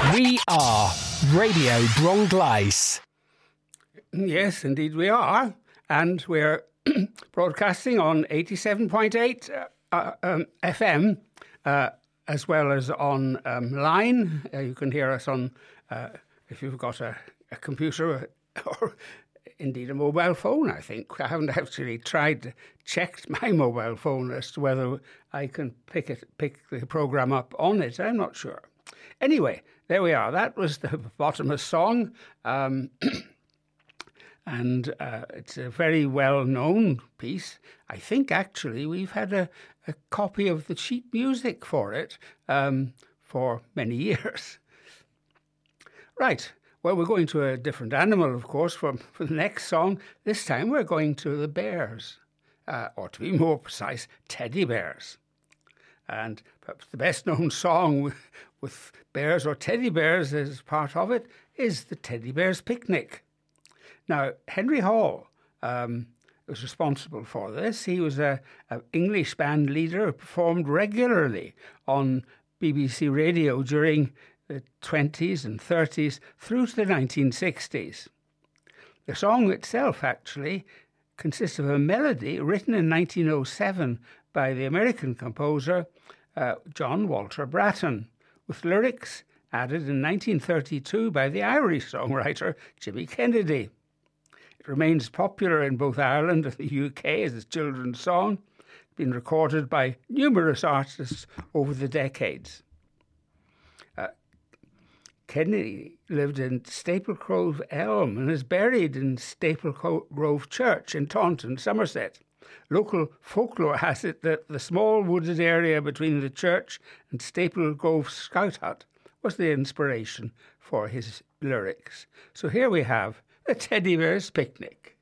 We are Radio Bronglais. Yes, indeed we are. And we're broadcasting on 87.8 FM, as well as on line. You can hear us on, if you've got a computer or indeed a mobile phone, I think. I haven't actually checked my mobile phone as to whether I can pick the programme up on it. I'm not sure. Anyway, there we are. That was the Bottomless song. And it's a very well-known piece. I think, actually, we've had a copy of the sheet music for it for many years. Right. Well, we're going to a different animal, of course, for the next song. This time we're going to the bears, or to be more precise, teddy bears. And perhaps the best-known song with bears or teddy bears as part of it is the Teddy Bears Picnic. Now, Henry Hall was responsible for this. He was an English band leader who performed regularly on BBC Radio during the 20s and 30s through to the 1960s. The song itself, actually, consists of a melody written in 1907 by the American composer John Walter Bratton, with lyrics added in 1932 by the Irish songwriter Jimmy Kennedy. It remains popular in both Ireland and the UK as a children's song. It's been recorded by numerous artists over the decades. Kennedy lived in Staple Grove Elm and is buried in Staple Grove Church in Taunton, Somerset. Local folklore has it that the small wooded area between the church and Staple Grove Scout Hut was the inspiration for his lyrics. So here we have the Teddy Bears Picnic.